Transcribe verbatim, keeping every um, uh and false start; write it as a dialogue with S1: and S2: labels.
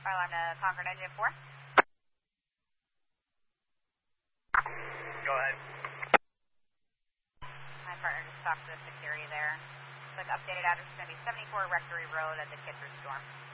S1: Fire alarm to Concord Engine four.
S2: Go ahead.
S1: My partner just talked to the security there. Looks like updated address is going to be seventy-four Rectory Road at the Kittredge Storm.